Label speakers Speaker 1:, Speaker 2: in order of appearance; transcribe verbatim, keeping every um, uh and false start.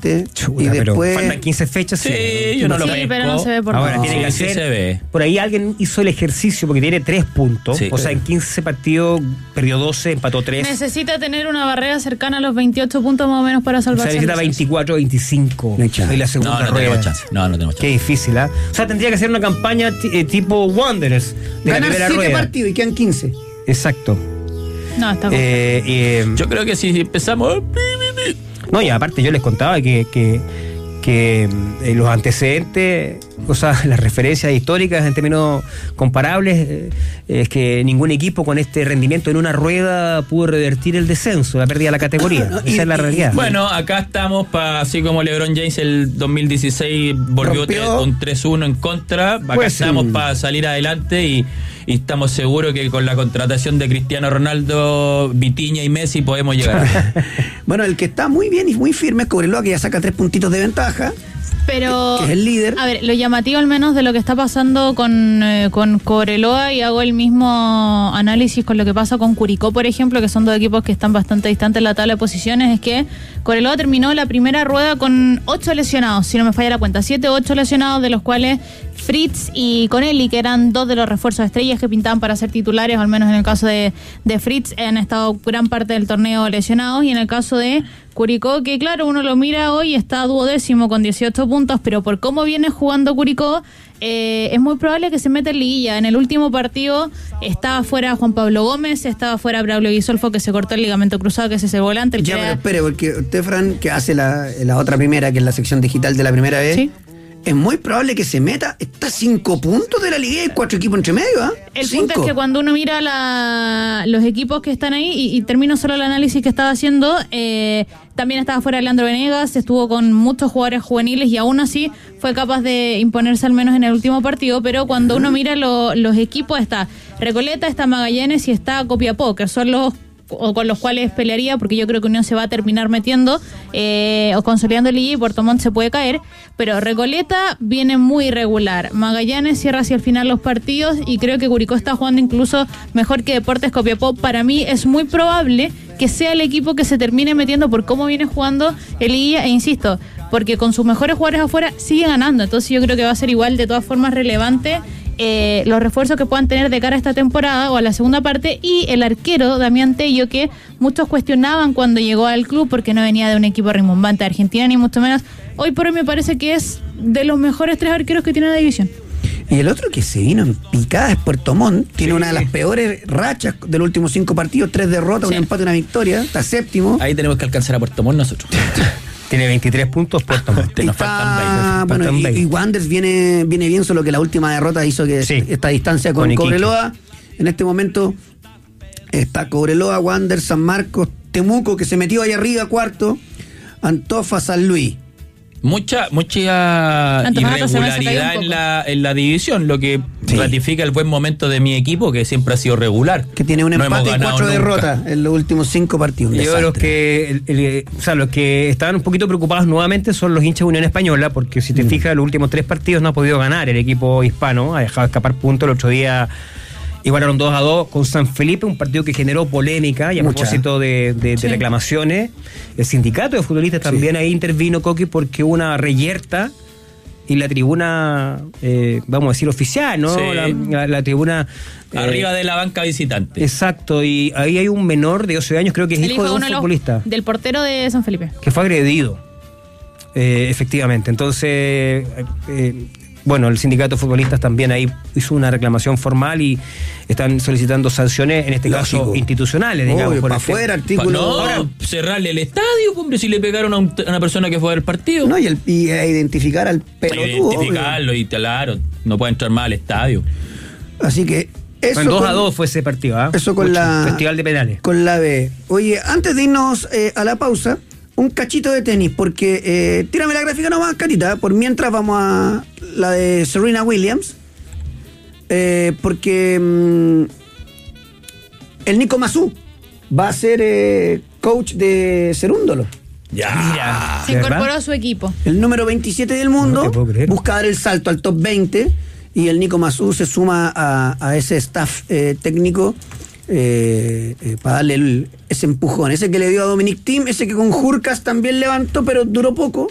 Speaker 1: adelante.
Speaker 2: Chuta,
Speaker 1: y después
Speaker 2: faltan quince fechas.
Speaker 3: Sí, yo no lo
Speaker 4: Sí,
Speaker 3: pesco.
Speaker 4: pero no se ve por
Speaker 2: Ahora
Speaker 4: no.
Speaker 2: tiene que
Speaker 3: Sí, sí
Speaker 2: hacer.
Speaker 3: se ve.
Speaker 2: Por ahí alguien hizo el ejercicio porque tiene tres puntos.
Speaker 3: Sí.
Speaker 2: O sea, en quince partidos perdió doce, empató tres.
Speaker 4: Necesita tener una barrera cercana a los veintiocho puntos más o menos para
Speaker 2: O sea,
Speaker 4: salvarse.
Speaker 2: necesita veinticuatro, veinticinco.
Speaker 1: No hay chance.
Speaker 2: En la segunda
Speaker 3: No, no
Speaker 2: rueda.
Speaker 3: tenemos chance. No, no tenemos
Speaker 2: Qué
Speaker 3: chance.
Speaker 2: difícil, ¿ah? O sea, tendría que ser una campaña t- eh, tipo Wanderers de
Speaker 1: ganar
Speaker 2: la primera
Speaker 1: siete
Speaker 2: rueda.
Speaker 1: partidos y quedan quince.
Speaker 2: Exacto.
Speaker 4: No, está bien.
Speaker 2: Eh, eh,
Speaker 3: Yo creo que si empezamos.
Speaker 2: no, y aparte yo les contaba que, que, que eh, los antecedentes, o sea, las referencias históricas en términos comparables, eh, es que ningún equipo con este rendimiento en una rueda pudo revertir el descenso, la pérdida de la categoría.
Speaker 1: No, y-
Speaker 2: Esa es la
Speaker 1: y-
Speaker 2: realidad.
Speaker 3: Bueno, acá estamos, pa, así como LeBron James el dos mil dieciséis volvió
Speaker 1: Rompió.
Speaker 3: tre- un tres uno en contra, acá
Speaker 2: Pues,
Speaker 3: estamos
Speaker 2: sí.
Speaker 3: para salir adelante y, y estamos seguros que con la contratación de Cristiano Ronaldo, Vitinha y Messi podemos llegar.
Speaker 1: Bueno, el que está muy bien y muy firme es Cobreloa, que ya saca tres puntitos de ventaja.
Speaker 4: Pero,
Speaker 1: que es el líder.
Speaker 4: a ver, lo llamativo al menos de lo que está pasando con, eh, con Cobreloa, y hago el mismo análisis con lo que pasa con Curicó, por ejemplo, que son dos equipos que están bastante distantes en la tabla de posiciones, es que Cobreloa terminó la primera rueda con ocho lesionados, si no me falla la cuenta, siete o ocho lesionados, de los cuales Fritz y Conelli, que eran dos de los refuerzos estrellas que pintaban para ser titulares, o al menos en el caso de, de Fritz, han estado gran parte del torneo lesionados, y en el caso de Curicó, que claro, uno lo mira hoy, está duodécimo con dieciocho puntos, pero por cómo viene jugando Curicó, eh, es muy probable que se meta en liguilla. En el último partido estaba fuera Juan Pablo Gómez, estaba fuera Braulio Guisolfo, que se cortó el ligamento cruzado, que es ese volante. El
Speaker 1: Ya,
Speaker 4: que
Speaker 1: pero
Speaker 4: era-
Speaker 1: espere, porque usted, Fran, que hace la, la otra primera, que es la sección digital de la primera vez,
Speaker 4: Sí.
Speaker 1: es muy probable que se meta. Está a cinco puntos de la liga y hay cuatro equipos entre medio, ¿ah?
Speaker 4: El
Speaker 1: Cinco.
Speaker 4: punto es que cuando uno mira la, los equipos que están ahí, y, y termino solo el análisis que estaba haciendo, eh, también estaba fuera Leandro Venegas, estuvo con muchos jugadores juveniles y aún así fue capaz de imponerse al menos en el último partido, pero cuando uno mira lo- los equipos, está Recoleta, está Magallanes y está Copiapó, que son los o con los cuales pelearía, porque yo creo que Unión se va a terminar metiendo eh, o consolidando el liga, y Puerto Montt se puede caer, pero Recoleta viene muy irregular, Magallanes cierra hacia el final los partidos, y creo que Curicó está jugando incluso mejor que Deportes Copiapó. Para mí es muy probable que sea el equipo que se termine metiendo por cómo viene jugando el liga, e insisto, porque con sus mejores jugadores afuera sigue ganando, entonces yo creo que va a ser igual de todas formas relevante Eh, los refuerzos que puedan tener de cara a esta temporada o a la segunda parte, y el arquero Damián Tello, que muchos cuestionaban cuando llegó al club porque no venía de un equipo rimbombante de Argentina ni mucho menos. Hoy por hoy me parece que es de los mejores tres arqueros que tiene la división.
Speaker 1: Y el otro que se vino en picada es Puerto Montt. Tiene
Speaker 2: Sí.
Speaker 1: una de las peores rachas de los últimos cinco partidos, tres derrotas,
Speaker 4: Sí.
Speaker 1: un empate y una victoria. Está séptimo.
Speaker 3: Ahí tenemos que alcanzar a Puerto Montt nosotros.
Speaker 2: Tiene veintitrés puntos Puerto Montt.
Speaker 3: Te nos
Speaker 1: Está-
Speaker 3: faltan veinte.
Speaker 1: bueno,
Speaker 2: faltan
Speaker 1: y,
Speaker 2: veinte.
Speaker 1: y Wanderers viene, viene bien, solo que la última derrota hizo que
Speaker 2: Sí.
Speaker 1: esta distancia con,
Speaker 2: Con Iquique.
Speaker 1: Cobreloa. En este momento está Cobreloa, Wanderers, San Marcos, Temuco, que se metió ahí arriba, cuarto, Antofa, San Luis.
Speaker 3: Mucha, mucha
Speaker 4: Antofagasta se me hace caer un
Speaker 3: irregularidad
Speaker 4: poco.
Speaker 3: en la, en la división, lo que
Speaker 1: Sí.
Speaker 3: ratifica el buen momento de mi equipo, que siempre ha sido regular.
Speaker 1: Que tiene un
Speaker 3: No hemos
Speaker 1: empate y
Speaker 3: ganado
Speaker 1: cuatro
Speaker 3: nunca.
Speaker 1: derrotas en los últimos cinco partidos. Un
Speaker 2: Yo los
Speaker 1: desastre.
Speaker 2: que, el- el- o sea, los que estaban un poquito preocupados nuevamente son los hinchas de Unión Española, porque si te fijas, los últimos tres partidos no ha podido ganar el equipo hispano, ha dejado escapar puntos. El otro día igualaron dos a dos con San Felipe, un partido que generó polémica, y a
Speaker 1: Mucha.
Speaker 2: propósito de, de- de
Speaker 4: Sí.
Speaker 2: reclamaciones. El sindicato de futbolistas también ahí intervino, Coqui, porque hubo una reyerta y la tribuna, eh, vamos a decir, oficial, ¿no?
Speaker 3: Sí.
Speaker 2: La, la- la tribuna... eh,
Speaker 3: Arriba de la banca visitante.
Speaker 2: Exacto, y ahí hay un menor de doce años, creo que es
Speaker 4: El
Speaker 2: hijo de un
Speaker 4: uno los-
Speaker 2: futbolista,
Speaker 4: del portero de San Felipe.
Speaker 2: que fue agredido, eh, efectivamente. Entonces, eh, eh, bueno, el sindicato de futbolistas también ahí hizo una reclamación formal y están solicitando sanciones, en este caso
Speaker 1: Lógico.
Speaker 2: institucionales, digamos.
Speaker 1: Obvio,
Speaker 2: por
Speaker 1: para
Speaker 2: el tema.
Speaker 1: afuera,
Speaker 3: Pa-
Speaker 1: artículo.
Speaker 3: No,
Speaker 2: Ahora-
Speaker 3: cerrarle el estadio, hombre, si le pegaron a, un- a una persona que fue al partido.
Speaker 1: No, y, el, y a identificar al pelotudo.
Speaker 3: Identificarlo y claro, no puede entrar más al estadio.
Speaker 1: obvio. Así que eso
Speaker 2: Bueno, dos a
Speaker 1: con-
Speaker 2: dos fue ese partido, ¿ah?
Speaker 1: Eso con
Speaker 2: Mucho.
Speaker 1: la-
Speaker 2: Festival de penales.
Speaker 1: con la B. Oye, antes de irnos eh, a la pausa, un cachito de tenis, porque eh, tírame la gráfica nomás, Catita, por mientras vamos a la de Serena Williams, eh, porque mm, el Nico Massú va a ser eh, coach de Cerúndolo.
Speaker 3: Ya.
Speaker 2: Mira,
Speaker 4: Se
Speaker 2: ¿de verdad?
Speaker 4: incorporó a su equipo.
Speaker 1: El número veintisiete del
Speaker 2: No
Speaker 1: mundo,
Speaker 2: te puedo creer.
Speaker 1: busca dar el salto al top veinte, y el Nico Massú se suma a, a ese staff eh, técnico eh, eh, para darle el- ese empujón, ese que le dio a Dominic Thiem, ese que con Jurkas también levantó, pero duró poco.